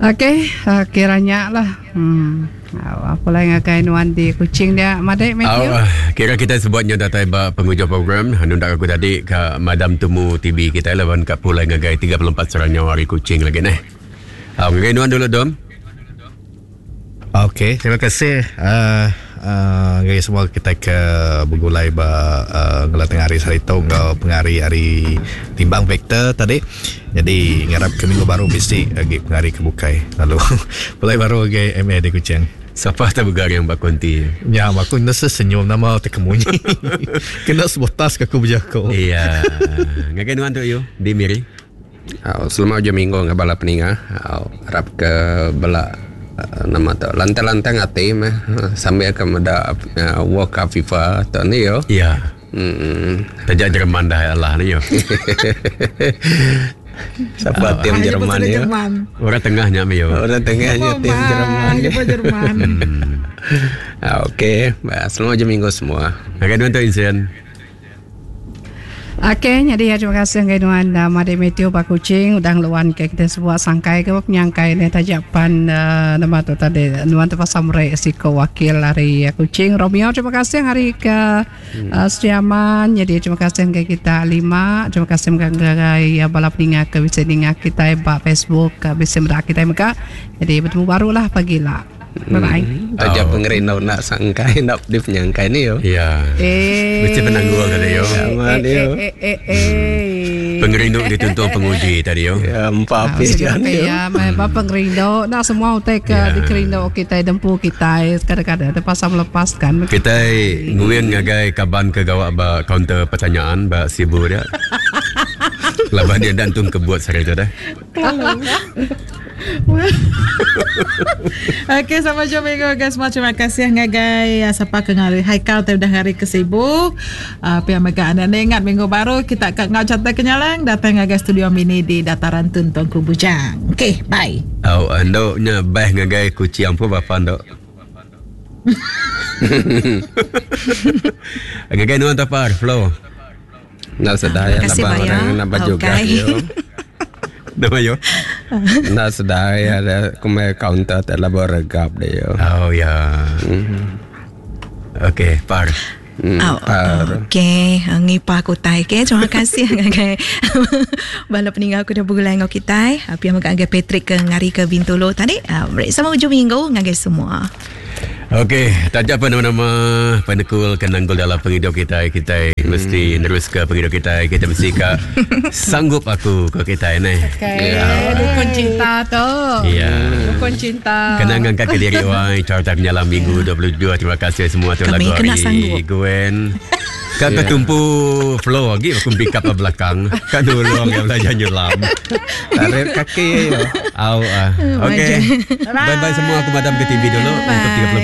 Okey, kiranya lah. Apa lagi ngakai nuan di kucing dia, Madek Matthew? Kira kita sebutnya datai ba penghujung program. Hendak aku tadi ke Madam Temu TV kita lawan kat pulai ngagai 34 serangnya hari kucing lagi nih. Ngagai nuan dulu Dom. Okey, terima kasih. Guys semua kita ke bergulai ngelatang hari sarito ngau pengari hari timbang vektor tadi. Jadi ngarap ke minggu baru mesti lagi pengari kebukai. Lalu mulai baru lagi MA di kucing. Siapa tak bergari yang bakunti? Ya, aku nasa senyum nama tekemunyi. Kena sebutas ke aku berjako. Iya. Ngagai nuan tu yo di Miri. Selama je minggu ngabala peninga. Harap ke bala nama tu lantai-lantai ngati mah sambil akan ada World Cup FIFA tu ni yo. Iya. Tajak Jerman dah Allah ni yo. Siapa tim Jerman yo? Orang tengahnya mi yo. Orang tengahnya tim Jerman. Jerman. Okey, selamat je minggu semua. Ngagai nuan tu insiden. Okey, jadi terima kasih ngai nuan Madek Matthew Pak Kucing udang luan ke kita sebuah sangkai ke penyangkai ni tajapan nama tu tadi nuan tu pasamre siko wakil hari kucing Romeo. Terima kasih hari ke Setiaman. Jadi terima kasih ngai kita 5. Terima kasih ngai balap ninga ke bisa ninga kita ba Facebook bisa merak kita muka. Jadi bertemu barulah pagilah. Bye-bye. Tajak pengerindau nak sangkai nak di penyangkai ni yo. Iya. Mesti penangguh tadi yo. Pengerindau dituntut penguji tadi yo. Ya, empat pis kan yo. Ya, bapak pengerindau nak semua utek di kerindau kita dempu kita kadang-kadang ada pasal melepaskan. Kita nguyen ngagai kaban ke gawak ba counter pertanyaan ba sibuk dia. Laban dia dantung kebuat sari tu dah. Okey, sama jumpa minggu guys. Terima kasih ngagai siapa ke ngari Haikal tu dah hari kesibuk. Pihak mereka anda ingat minggu baru kita akan ngau catat kenyalang datang ngagai studio mini di Dataran Tun Tuanku Bujang. Okey, bye. Andoknya bah ngagai kuci ampu bapa andok. Ngagai nuan tapar flow. Nak sedaya nak baju juga yo. Nama yo. Nak sedaya ada kumai counter telah beragap dia yo. Oh ya. Okey, par. Okey, ngipa aku tai ke. Terima kasih ngagai bala peninggal aku dah bergulai ngau kita. Api ngagai Patrick ke ngari ke Bintolo tadi. Sama ujung minggu ngagai semua. Okey, tajak apa nama-nama pendekul kenanggul dalam penghidup kita mesti nerus ke penghidup kita mesti ke sanggup aku ke kita ni. Dukun cinta tu. Ya. Dukun cinta. Kenangan kat Kediri Wai carta penyalam minggu 22. Terima kasih semua tu lagu hari Gwen. Kan ketumpu flow lagi aku pick up ke belakang. Kan dulu orang belajar nyelam. Tarik kaki yo. Okey. Bye-bye semua aku madam ke TV dulu untuk 30